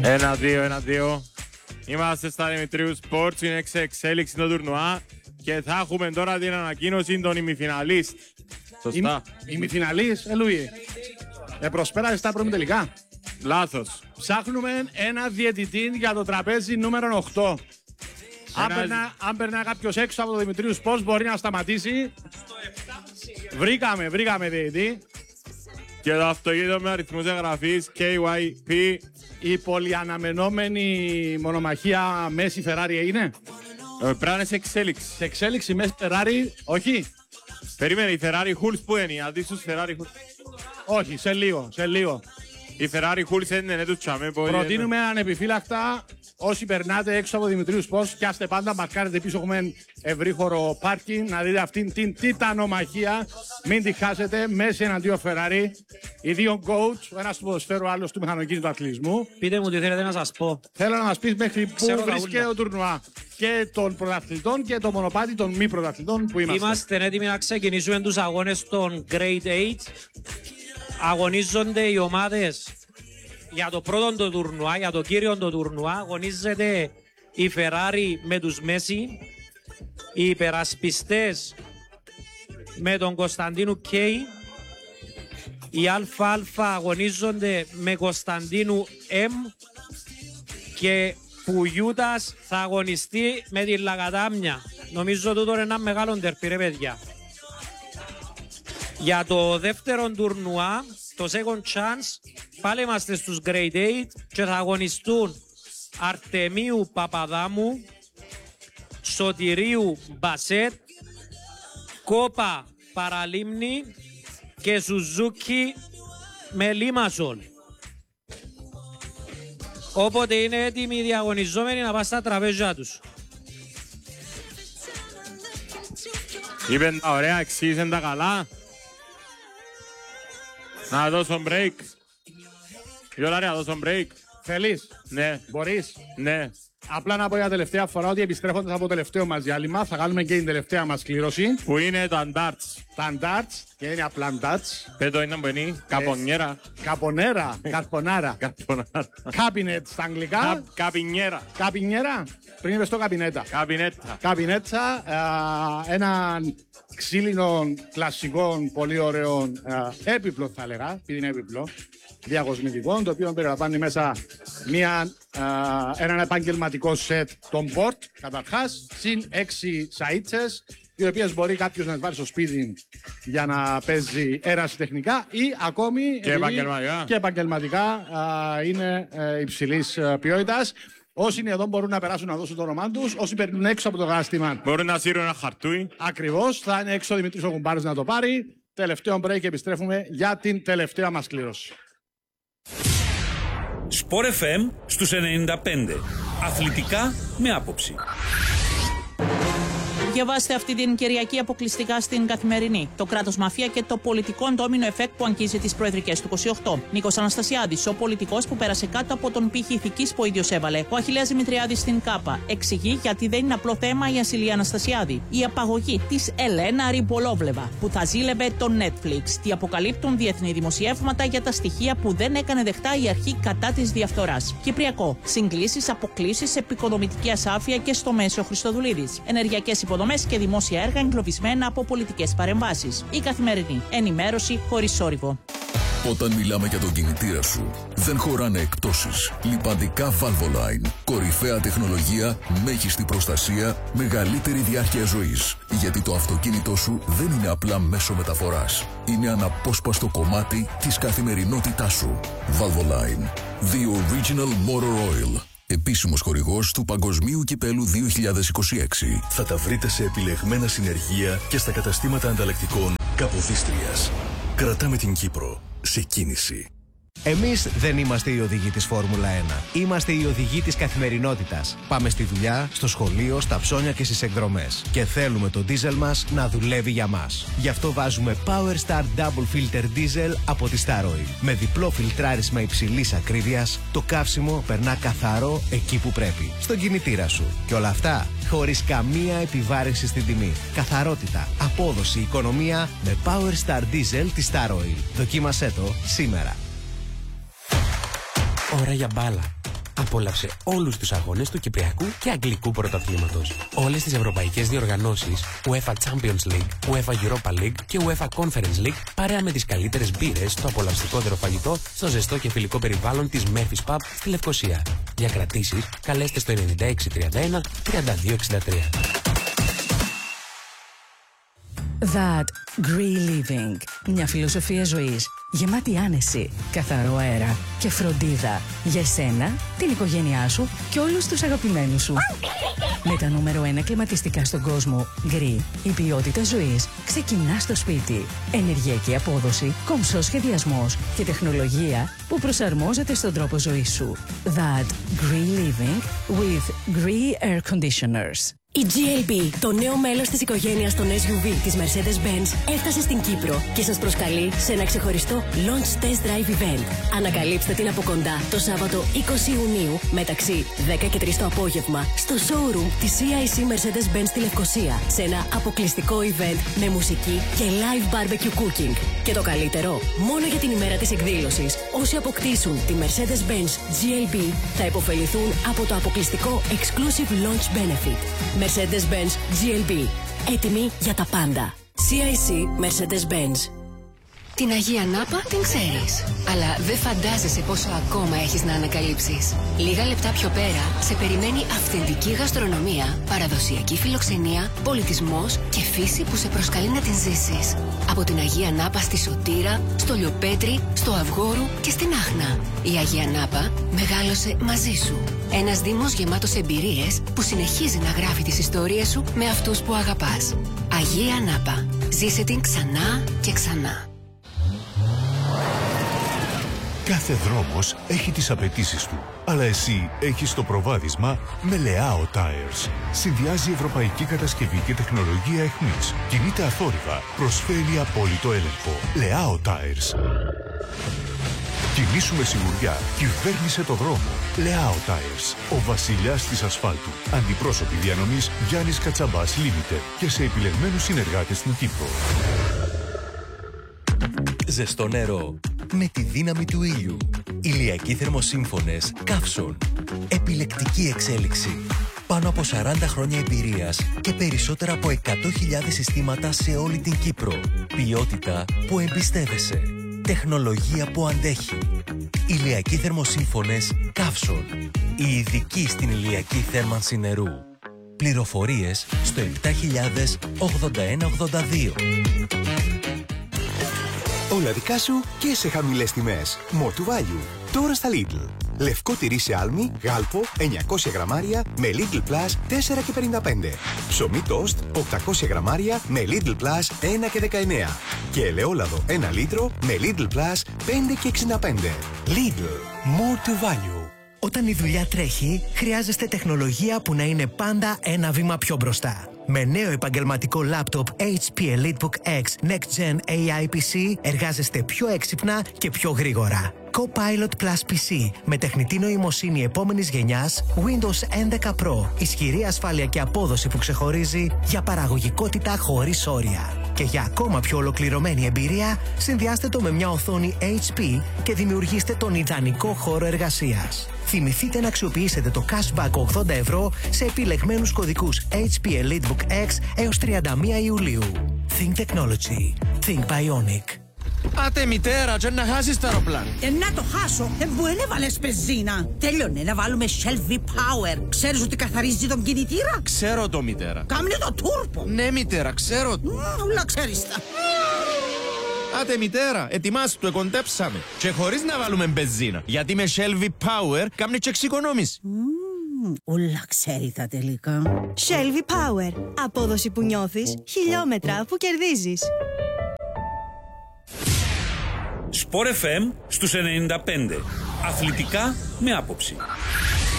1-2. Είμαστε στα Δημητρίου Sports, είναι εξέλιξη το τουρνουά και θα έχουμε τώρα την ανακοίνωση των ημιφιναλίστ. Σωστά. Ημιφιναλίστ, Λουί. Προσπέρασε στα πρώιμη τελικά. Λάθος. Ψάχνουμε ένα διαιτητή για το τραπέζι νούμερο 8. Αν περνά κάποιος έξω από το Δημητρίου Sports μπορεί να σταματήσει. Βρήκαμε διαιτητή. Και το αυτοκίνητο με αριθμούς εγγραφής KYP. Η πολυαναμενόμενη μονομαχία Μέση Φεράρι είναι. Πρέπει να είναι σε εξέλιξη. Σε εξέλιξη Μέση Φεράρι, όχι. Περίμενε, η Ferrari Hulls που είναι, αντίστοιχος Ferrari Hulls. Όχι, σε λίγο. Η Ferrari Hulls είναι του τσάμε. Προτείνουμε ανεπιφύλακτα όσοι περνάτε έξω από Δημητρίου Sports, πιάστε πάντα, μαρκάρετε πίσω, έχουμε ευρύχωρο πάρκινγκ, να δείτε αυτήν την τιτανομαχία. Μην τη χάσετε, Μέση εναντίον Ferrari. Οι δύο coach, ο ένας του ποδοσφαίρου, ο άλλος του μηχανοκίνητου αθλητισμού. Πείτε μου τι θέλετε να σας πω. Θέλω να μας πεις μέχρι πού βρίσκεται το τουρνουά και των πρωταθλητών και το μονοπάτι των μη πρωταθλητών που είμαστε. Είμαστε έτοιμοι να ξεκινήσουμε τους αγώνες των Grade 8. Αγωνίζονται οι ομάδες για το πρώτο το τουρνουά, για το κύριο το τουρνουά. Αγωνίζεται η Ferrari με τους Μέση, οι υπερασπιστές με τον Κωνσταντίνου Κέι, οι ΑΑ αγωνίζονται με Κωνσταντίνου M και Πουγιούτας θα αγωνιστεί με τη Λαγατάμια. Νομίζω τούτο είναι ένα μεγάλο ντερπι, ρε παιδιά. Για το δεύτερο τουρνουά, το second chance, πάλι είμαστε στους Grade 8 και θα αγωνιστούν Αρτεμίου Παπαδάμου, Σωτηρίου Μπασέτ, Κόπα Παραλίμνη και Σουζούκι με Λίμασολ. Όποτε είναι έτοιμοι οι διαγωνιζόμενοι να πάνε στα τραπέζια τους. Είπεν τα ωραία, εξήγησαν τα καλά. Να δώσω break. Γιολάρη, να δώσω break. Θέλεις? Ναι. Μπορείς? Ναι. Απλά να πω για τελευταία φορά ότι επιστρέφοντας από το τελευταίο μας διάλειμμα θα κάνουμε και την τελευταία μας κλήρωση. Που είναι το Andarts. Τα Andarts και είναι απλά Andarts. Πέτω είναι που είναι, καπονιέρα. Καπονέρα, καρπονάρα. Cabinet στα αγγλικά. Καπινιέρα. Καπινιέρα. Πριν είπες το καπινέτα. Καπινέτα. Καπινέτσα, ένα ξύλινο κλασικό, πολύ ωραίο έπιπλο θα έλεγα, επειδή είναι έπιπλο, διακοσμητικό, το οποίο περιλαμβάνει μέσα έναν επαγγελματικό σετ των πορτ, καταρχάς, συν 6 σαΐτσες, οι οποίες μπορεί κάποιος να βάλει στο σπίτι για να παίζει ερασιτεχνικά ή ακόμη και επαγγελματικά είναι υψηλής ποιότητας. Όσοι είναι εδώ μπορούν να περάσουν να δώσουν το όνομά τους. Όσοι περνούν έξω από το κατάστημα μπορούν να σύρουν ένα χαρτούι. Ακριβώς, θα είναι έξω ο Δημήτρης ο Κουμπάρης να το πάρει. Τελευταίο break και επιστρέφουμε για την τελευταία μας κλήρωση. Sport FM στους 95. Αθλητικά με άποψη. Διαβάστε αυτή την Κυριακή αποκλειστικά στην Καθημερινή. Το κράτος μαφία και το πολιτικό ντόμινο εφέκτ που αγγίζει τις προεδρικές του 28. Νίκος Αναστασιάδης, ο πολιτικός που πέρασε κάτω από τον πύχη ηθικής που ο ίδιος έβαλε. Ο Αχιλλέας Δημητριάδης στην ΚΑΠΑ. Εξηγεί γιατί δεν είναι απλό θέμα η Ασυλία Αναστασιάδη. Η απαγωγή της Ελένα Ριμπολόβλεβα που θα ζήλευε το Netflix. Τι αποκαλύπτουν διεθνή δημοσιεύματα για τα στοιχεία που δεν έκανε δεκτά η αρχή κατά της διαφθοράς. Κυπριακό. Συγκλήσεις, αποκλήσεις, επικοδομητική ασάφεια και στο μέσο Χριστοδουλίδης. Ενεργειακές υποδομές και δημόσια έργα εγκλωβισμένα από πολιτικές παρεμβάσεις. Η Καθημερινή. Ενημέρωση χωρίς σόρυβο. Όταν μιλάμε για τον κινητήρα σου, δεν χωράνε εκπτώσεις. Λιπαντικά Valvoline. Κορυφαία τεχνολογία, μέγιστη προστασία, μεγαλύτερη διάρκεια ζωής. Γιατί το αυτοκίνητό σου δεν είναι απλά μέσο μεταφοράς. Είναι αναπόσπαστο κομμάτι της καθημερινότητάς σου. Valvoline. The Original Motor Oil. Επίσημος χορηγός του Παγκοσμίου Κυπέλου 2026. Θα τα βρείτε σε επιλεγμένα συνεργεία και στα καταστήματα ανταλλακτικών Καποδίστριας. Κρατάμε την Κύπρο σε κίνηση. Εμείς δεν είμαστε οι οδηγοί της Φόρμουλα 1. Είμαστε οι οδηγοί της καθημερινότητας. Πάμε στη δουλειά, στο σχολείο, στα ψώνια και στις εκδρομές. Και θέλουμε το ντίζελ μας να δουλεύει για μας. Γι' αυτό βάζουμε Power Star Double Filter Diesel από τη Star Oil. Με διπλό φιλτράρισμα υψηλής ακρίβειας, το καύσιμο περνά καθαρό εκεί που πρέπει. Στον κινητήρα σου. Και όλα αυτά χωρίς καμία επιβάρυνση στην τιμή. Καθαρότητα, απόδοση, οικονομία με Power Star Diesel τη Star Oil. Δοκίμασέ το σήμερα. Ώρα για μπάλα. Απόλαυσε όλους τους αγώνες του Κυπριακού και Αγγλικού Πρωταθλήματος. Όλες τις ευρωπαϊκές διοργανώσεις, UEFA Champions League, UEFA Europa League και UEFA Conference League, παρέα με τις καλύτερες μπύρες, το απολαυστικότερο φαγητό, στο ζεστό και φιλικό περιβάλλον της Murphy's Pub στη Λευκοσία. Για κρατήσεις, καλέστε στο 9631 3263. That Green Living. Μια φιλοσοφία ζωής γεμάτη άνεση, καθαρό αέρα και φροντίδα για εσένα, την οικογένειά σου και όλους τους αγαπημένους σου. Με τα νούμερο 1 κλιματιστικά στον κόσμο, Green, η ποιότητα ζωής ξεκινά στο σπίτι. Ενεργειακή απόδοση, κομψός σχεδιασμός και τεχνολογία που προσαρμόζεται στον τρόπο ζωής σου. That Green Living with Green Air Conditioners. Η GLB, το νέο μέλος της οικογένειας των SUV της Mercedes-Benz, έφτασε στην Κύπρο και σας προσκαλεί σε ένα ξεχωριστό Launch Test Drive Event. Ανακαλύψτε την από κοντά το Σάββατο 20 Ιουνίου μεταξύ 10 και 3 το απόγευμα στο showroom της CIC Mercedes-Benz στη Λευκοσία, σε ένα αποκλειστικό event με μουσική και live barbecue cooking. Και το καλύτερο, μόνο για την ημέρα της εκδήλωσης, όσοι αποκτήσουν τη Mercedes-Benz GLB θα υποφεληθούν από το αποκλειστικό Exclusive Launch Benefit. Mercedes-Benz GLB. Έτοιμη για τα πάντα. CIC Mercedes-Benz. Την Αγία Νάπα την ξέρεις, αλλά δεν φαντάζεσαι πόσο ακόμα έχεις να ανακαλύψεις. Λίγα λεπτά πιο πέρα σε περιμένει αυθεντική γαστρονομία, παραδοσιακή φιλοξενία, πολιτισμός και φύση που σε προσκαλεί να την ζήσεις. Από την Αγία Νάπα στη Σωτήρα, στο Λιοπέτρι, στο Αυγόρου και στην Άχνα. Η Αγία Νάπα μεγάλωσε μαζί σου. Ένας δήμος γεμάτος εμπειρίες που συνεχίζει να γράφει τις ιστορίες σου με αυτούς που αγαπάς. Αγία Νάπα. Ζήσε την ξανά και ξανά. Κάθε δρόμος έχει τις απαιτήσεις του, αλλά εσύ έχεις το προβάδισμα με Leao Tires. Συνδυάζει ευρωπαϊκή κατασκευή και τεχνολογία εχμής. Κινείται αθόρυβα, προσφέρει απόλυτο έλεγχο. Leao Tires. Κινήσου με σιγουριά, κυβέρνησε το δρόμο. Leao Tires, ο βασιλιάς της ασφάλτου. Αντιπρόσωποι διανομής Γιάννης Κατσαμπάς Limited και σε επιλεγμένους συνεργάτες στην Κύπρο. Ζεστό νερό με τη δύναμη του ήλιου. Ηλιακοί θερμοσύμφωνες Καύσον. Επιλεκτική εξέλιξη. Πάνω από 40 χρόνια εμπειρίας και περισσότερα από 100.000 συστήματα σε όλη την Κύπρο. Ποιότητα που εμπιστεύεσαι. Τεχνολογία που αντέχει. Ηλιακοί θερμοσύμφωνες Καύσον. Οι ειδικοί στην ηλιακή θέρμανση νερού. Πληροφορίες στο 708182. Όλα δικά σου και σε χαμηλές τιμές. More to value. Τώρα στα Lidl. Λευκό τυρί σε άλμη, γάλπο, 900 γραμμάρια με Lidl Plus 4,55. Ψωμί τόστ, 800 γραμμάρια με Lidl Plus 1,19. Και ελαιόλαδο 1 λίτρο με Lidl Plus 5,65. Lidl. More to value. Όταν η δουλειά τρέχει, χρειάζεστε τεχνολογία που να είναι πάντα ένα βήμα πιο μπροστά. Με νέο επαγγελματικό λάπτοπ HP EliteBook X Next Gen AI PC εργάζεστε πιο έξυπνα και πιο γρήγορα. Copilot Plus PC με τεχνητή νοημοσύνη επόμενης γενιάς, Windows 11 Pro, ισχυρή ασφάλεια και απόδοση που ξεχωρίζει για παραγωγικότητα χωρίς όρια. Και για ακόμα πιο ολοκληρωμένη εμπειρία, συνδυάστε το με μια οθόνη HP και δημιουργήστε τον ιδανικό χώρο εργασίας. Θυμηθείτε να αξιοποιήσετε το cashback 80 ευρώ σε επιλεγμένους κωδικούς HP EliteBook X έως 31 Ιουλίου. Think Technology. Think Bionic. Άτε μητέρα, και να χάσεις το αεροπλάνο. Να το χάσω, που έβαλες πεζίνα. Τέλειωνε να βάλουμε Shell V-Power. Ξέρεις ότι καθαρίζει τον κινητήρα? Ξέρω το μητέρα. Κάμνε το τούρπο. Ναι μητέρα, ξέρω το. Ούλα ξέρεις τα. Άτε μητέρα, ετοιμάσου το, εκοντέψαμε. Και χωρίς να βάλουμε μπενζίνα. Γιατί με Shell V-Power κάμνει και εξοικονόμηση. Ούλα ξέρει τα τελικά. Shell V-Power. Απόδοση που νιώθεις, χιλιόμετρα που κερδίζεις. Sport FM στους 95. Αθλητικά με άποψη.